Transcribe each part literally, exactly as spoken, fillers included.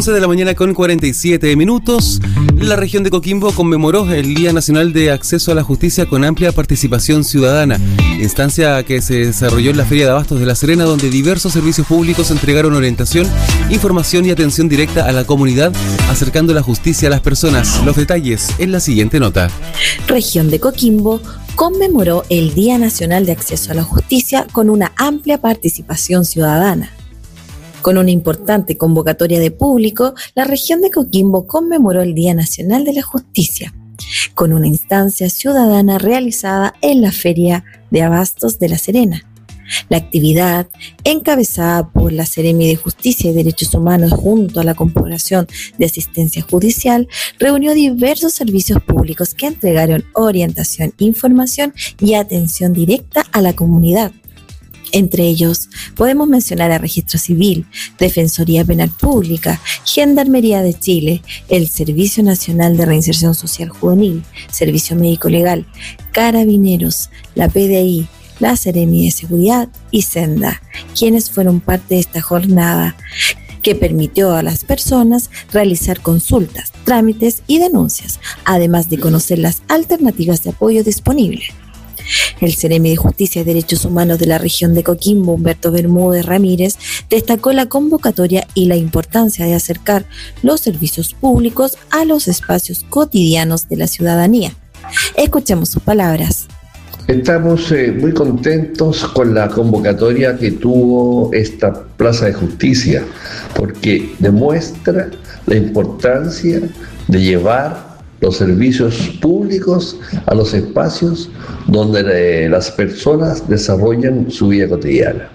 once de la mañana con cuarenta y siete minutos. La región de Coquimbo conmemoró el Día Nacional de Acceso a la Justicia con amplia participación ciudadana, instancia que se desarrolló en la Feria de Abastos de La Serena, donde diversos servicios públicos entregaron orientación, información y atención directa a la comunidad, acercando la justicia a las personas. Los detalles en la siguiente nota. Región de Coquimbo conmemoró el Día Nacional de Acceso a la Justicia con una amplia participación ciudadana. Con una importante convocatoria de público, la región de Coquimbo conmemoró el Día Nacional de la Justicia, con una instancia ciudadana realizada en la Feria de Abastos de La Serena. La actividad, encabezada por la Seremi de Justicia y Derechos Humanos junto a la Corporación de Asistencia Judicial, reunió diversos servicios públicos que entregaron orientación, información y atención directa a la comunidad. Entre ellos, podemos mencionar a Registro Civil, Defensoría Penal Pública, Gendarmería de Chile, el Servicio Nacional de Reinserción Social Juvenil, Servicio Médico Legal, Carabineros, la P D I, la Seremi de Seguridad y Senda, quienes fueron parte de esta jornada que permitió a las personas realizar consultas, trámites y denuncias, además de conocer las alternativas de apoyo disponibles. El Seremi de Justicia y Derechos Humanos de la región de Coquimbo, Humberto Bermúdez Ramírez, destacó la convocatoria y la importancia de acercar los servicios públicos a los espacios cotidianos de la ciudadanía. Escuchemos sus palabras. Estamos eh, muy contentos con la convocatoria que tuvo esta Plaza de Justicia, porque demuestra la importancia de llevar los servicios públicos a los espacios donde eh, las personas desarrollan su vida cotidiana.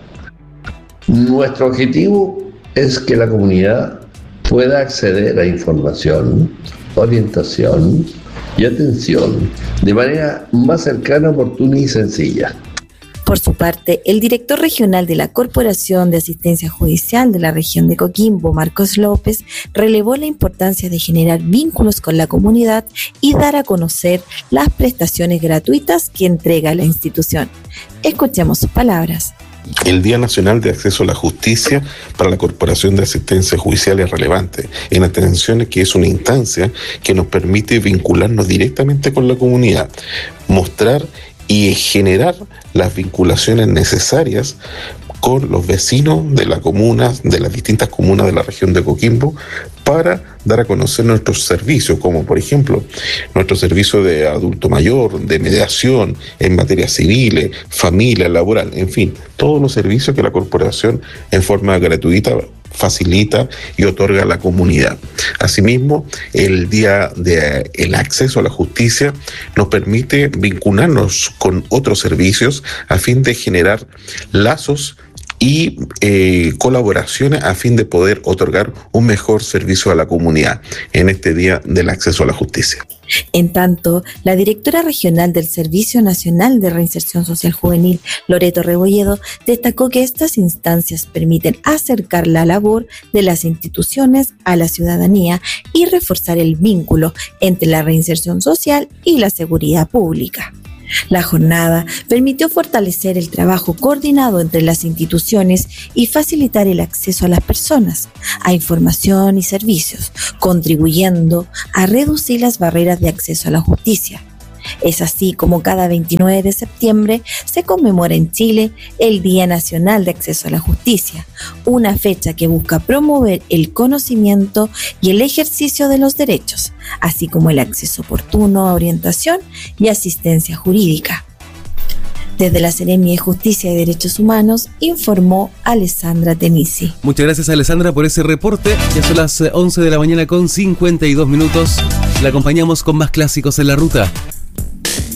Nuestro objetivo es que la comunidad pueda acceder a información, orientación y atención de manera más cercana, oportuna y sencilla. Por su parte, el director regional de la Corporación de Asistencia Judicial de la región de Coquimbo, Marcos López, relevó la importancia de generar vínculos con la comunidad y dar a conocer las prestaciones gratuitas que entrega la institución. Escuchemos sus palabras. El Día Nacional de Acceso a la Justicia para la Corporación de Asistencia Judicial es relevante, en atención a que es una instancia que nos permite vincularnos directamente con la comunidad, mostrar y generar las vinculaciones necesarias con los vecinos de la comuna, de las distintas comunas de la región de Coquimbo, para dar a conocer nuestros servicios, como por ejemplo nuestro servicio de adulto mayor, de mediación en materias civiles, familia, laboral, en fin, todos los servicios que la corporación en forma gratuita facilita y otorga a la comunidad. Asimismo, el Día del Acceso a la Justicia nos permite vincularnos con otros servicios a fin de generar lazos y eh, colaboraciones a fin de poder otorgar un mejor servicio a la comunidad en este Día del Acceso a la Justicia. En tanto, la directora regional del Servicio Nacional de Reinserción Social Juvenil, Loreto Rebolledo, destacó que estas instancias permiten acercar la labor de las instituciones a la ciudadanía y reforzar el vínculo entre la reinserción social y la seguridad pública. La jornada permitió fortalecer el trabajo coordinado entre las instituciones y facilitar el acceso a las personas a información y servicios, contribuyendo a reducir las barreras de acceso a la justicia. Es así como cada veintinueve de septiembre se conmemora en Chile el Día Nacional de Acceso a la Justicia, una fecha que busca promover el conocimiento y el ejercicio de los derechos, así como el acceso oportuno a orientación y asistencia jurídica. Desde la Seremi de Justicia y Derechos Humanos, informó Alessandra Temisi. Muchas gracias, Alessandra, por ese reporte. Ya son las once de la mañana con cincuenta y dos minutos. La acompañamos con más clásicos en la ruta.